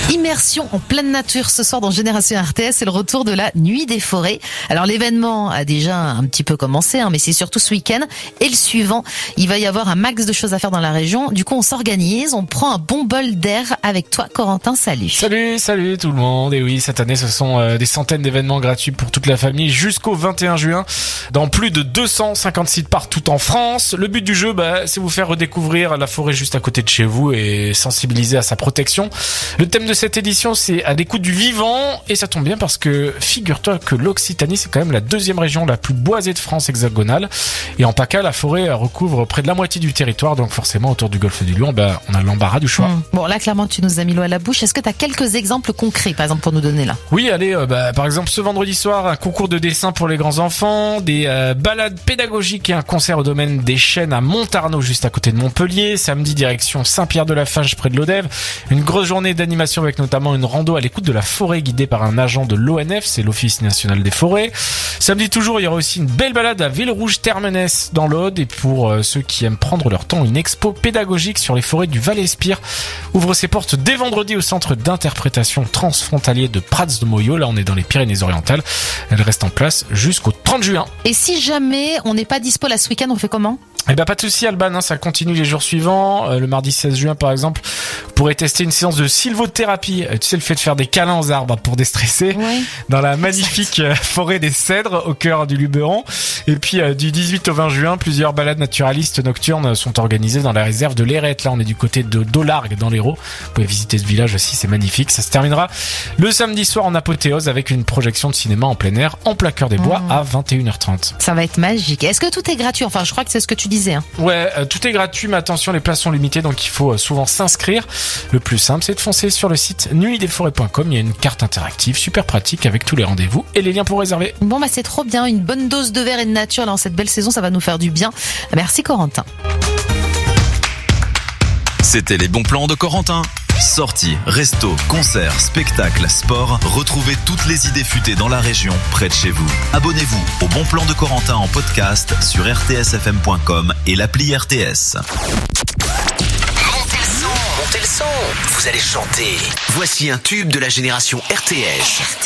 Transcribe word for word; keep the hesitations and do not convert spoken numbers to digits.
Immersion en pleine nature ce soir dans Génération R T S, c'est le retour de la Nuit des Forêts. Alors l'événement a déjà un petit peu commencé, hein, mais c'est surtout ce week-end et le suivant. Il va y avoir un max de choses à faire dans la région. Du coup, on s'organise, on prend un bon bol d'air avec toi, Corentin. Salut. Salut, salut tout le monde. Et oui, cette année, ce sont euh, des centaines d'événements gratuits pour toute la famille jusqu'au vingt et un juin dans plus de deux cent cinquante sites partout en France. Le but du jeu, bah, c'est vous faire redécouvrir la forêt juste à côté de chez vous et sensibiliser à sa protection. Le thème de cette édition, c'est à l'écoute du vivant, et ça tombe bien parce que figure-toi que l'Occitanie, c'est quand même la deuxième région la plus boisée de France hexagonale, et en PACA, la forêt recouvre près de la moitié du territoire, donc forcément autour du golfe du Lion, bah, on a l'embarras du choix. Mmh. Bon, là clairement tu nous as mis l'eau à la bouche. Est-ce que tu as quelques exemples concrets, par exemple, pour nous donner là? Oui, allez, euh, bah, par exemple ce vendredi soir, un concours de dessin pour les grands enfants, des euh, balades pédagogiques et un concert au domaine des Chênes à Montarnot, juste à côté de Montpellier. Samedi, direction Saint-Pierre-de-la-Fage près de l'Odève, une grosse journée d'animation avec notamment une rando à l'écoute de la forêt guidée par un agent de l'O N F, c'est l'Office National des Forêts. Samedi toujours, il y aura aussi une belle balade à Villerouge-Termenès dans l'Aude, et pour euh, ceux qui aiment prendre leur temps, une expo pédagogique sur les forêts du Val-Espire ouvre ses portes dès vendredi au centre d'interprétation transfrontalier de Prats de Moyo. Là, on est dans les Pyrénées-Orientales. Elle reste en place jusqu'au trente juin. Et si jamais on n'est pas dispo là ce week-end, on fait comment? Eh ben, pas de souci, Alban, hein, ça continue les jours suivants. Euh, le mardi seize juin, par exemple, vous pourrez tester une séance de sylvothérapie. Euh, tu sais, le fait de faire des câlins aux arbres pour déstresser, ouais, dans la magnifique euh, forêt des Cèdres, au cœur du Luberon. Et puis, euh, du dix-huit au vingt juin, plusieurs balades naturalistes nocturnes sont organisées dans la réserve de l'Érette. Là, on est du côté de Dolargue, dans l'Hérault. Vous pouvez visiter ce village aussi, c'est magnifique. Ça se terminera le samedi soir en apothéose avec une projection de cinéma en plein air, en plein cœur des bois, mmh. à vingt et une heures trente. Ça va être magique. Est-ce que tout est gratuit? Enfin, je crois que c'est ce que tu disais. Hein. Ouais, euh, tout est gratuit, mais attention, les places sont limitées, donc il faut euh, souvent s'inscrire. Le plus simple, c'est de foncer sur le site nuit des forêts point com. Il y a une carte interactive super pratique avec tous les rendez-vous et les liens pour réserver. Bon, bah c'est trop bien. Une bonne dose de verre et de nature dans cette belle saison, ça va nous faire du bien. Merci, Corentin. C'était les bons plans de Corentin. Sorties, restos, concerts, spectacles, sports, retrouvez toutes les idées futées dans la région, près de chez vous. Abonnez-vous au Bon Plan de Corentin en podcast sur r t s f m point com et l'appli R T S. Montez le son, montez le son. Vous allez chanter. Voici un tube de la génération R T S.